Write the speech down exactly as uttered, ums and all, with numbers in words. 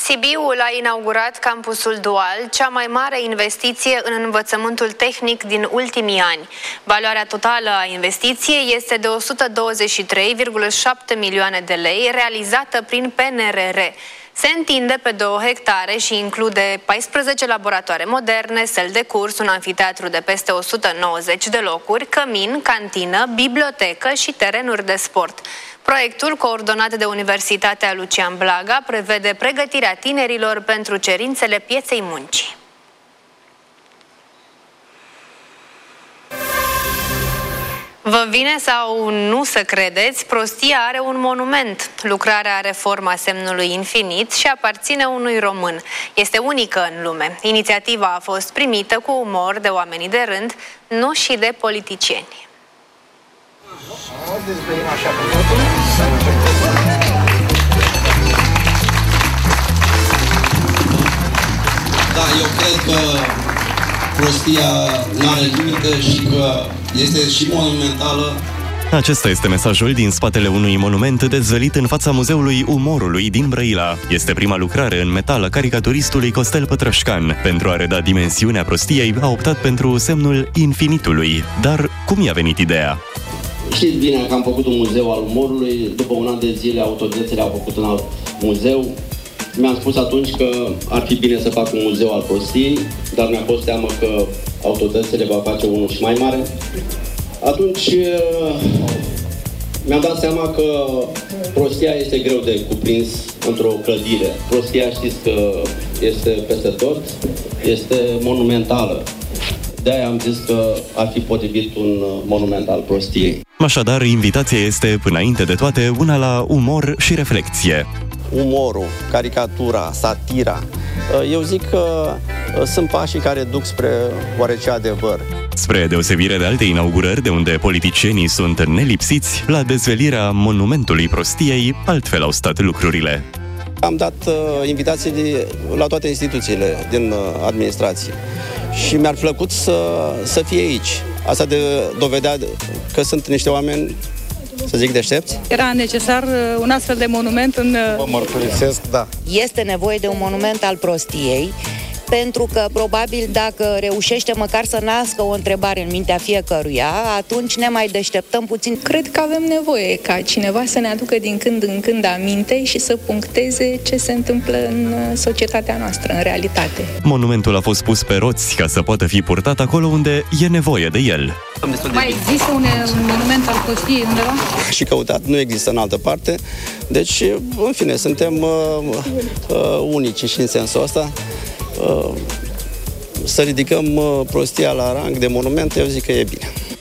Sibiul a inaugurat campusul dual, cea mai mare investiție în învățământul tehnic din ultimii ani. Valoarea totală a investiției este de o sută douăzeci și trei virgulă șapte milioane de lei, realizată prin P N R R. Se întinde pe două hectare și include paisprezece laboratoare moderne, săli de curs, un anfiteatru de peste o sută nouăzeci de locuri, cămin, cantină, bibliotecă și terenuri de sport. Proiectul, coordonat de Universitatea Lucian Blaga, prevede pregătirea tinerilor pentru cerințele pieței muncii. Vă vine sau nu să credeți, Prostia are un monument. Lucrarea are forma semnului infinit și aparține unui român. Este unică în lume. Inițiativa a fost primită cu umor de oamenii de rând, nu și de politicieni. Da, eu cred că Prostia nu are limită și că este și monumentală. Acesta este mesajul din spatele unui monument dezvălit în fața Muzeului Umorului din Brăila. Este prima lucrare în metal a caricaturistului Costel Pătrășcan. Pentru a reda dimensiunea prostiei, a optat pentru semnul infinitului. Dar cum i-a venit ideea? Știți bine că am făcut un muzeu al umorului. După un an de zile, autoritățile au făcut un alt muzeu. Mi-am spus atunci că ar fi bine să fac un muzeu al prostiei, dar mi-a fost teamă că autoritățile va face unul și mai mare. Atunci mi-am dat seama că prostia este greu de cuprins într-o clădire. Prostia, știți că este peste tot, este monumentală. De-aia am zis că ar fi potrivit un monument al prostiei. Așadar, invitația este, înainte de toate, una la umor și reflecție. Umorul, caricatura, satira, eu zic că sunt pașii care duc spre oarece adevăr. Spre deosebire de alte inaugurări de unde politicienii sunt nelipsiți, la dezvelirea monumentului prostiei, altfel au stat lucrurile. Am dat uh, invitații de, la toate instituțiile din uh, administrație și mi-ar plăcut să, să fie aici. Asta de, dovedea că sunt niște oameni, să zic, deștepți. Era necesar un astfel de monument în... Vă mărturisesc, da. Este nevoie de un monument al prostiei, pentru că, probabil, dacă reușește măcar să nască o întrebare în mintea fiecăruia, atunci ne mai deșteptăm puțin. Cred că avem nevoie ca cineva să ne aducă din când în când aminte și să puncteze ce se întâmplă în societatea noastră, în realitate. Monumentul a fost pus pe roți ca să poată fi purtat acolo unde e nevoie de el. Mai există un, un monument al prostiei undeva? Și căutat, nu există în altă parte. Deci, în fine, suntem uh, uh, unici și în sensul ăsta. Uh, să ridicăm uh, prostia la rang de monument, eu zic că e bine.